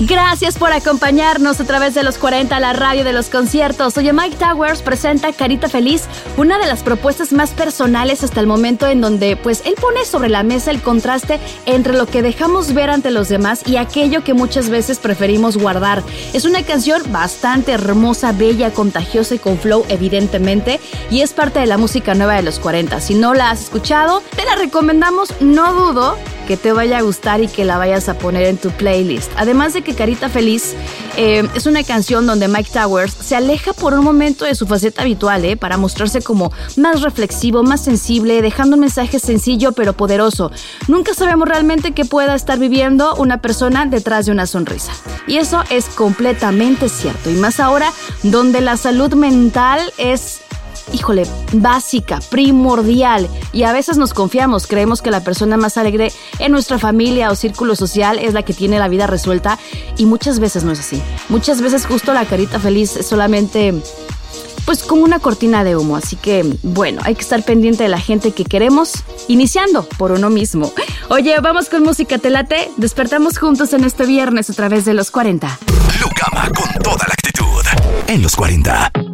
Gracias por acompañarnos a través de los 40, la radio de los conciertos. Oye, Mike Towers presenta Carita Feliz, una de las propuestas más personales hasta el momento, en donde pues él pone sobre la mesa el contraste entre lo que dejamos ver ante los demás y aquello que muchas veces preferimos guardar. Es una canción bastante hermosa, bella, contagiosa y con flow, evidentemente, y es parte de la música nueva de los 40. Si no la has escuchado, te la recomendamos, no dudo que te vaya a gustar y que la vayas a poner en tu playlist. Además de que Carita Feliz es una canción donde Mike Towers se aleja por un momento de su faceta habitual, para mostrarse como más reflexivo, más sensible, dejando un mensaje sencillo pero poderoso. Nunca sabemos realmente qué pueda estar viviendo una persona detrás de una sonrisa. Y eso es completamente cierto. Y más ahora, donde la salud mental es básica, primordial, y a veces nos confiamos, creemos que la persona más alegre en nuestra familia o círculo social es la que tiene la vida resuelta, y muchas veces no es así. Muchas veces justo la carita feliz es solamente pues como una cortina de humo. Así que bueno, hay que estar pendiente de la gente que queremos, iniciando por uno mismo. Oye, vamos con música, ¿te late? Despertamos juntos en este viernes a través de los 40. Lucama con toda la actitud en los 40.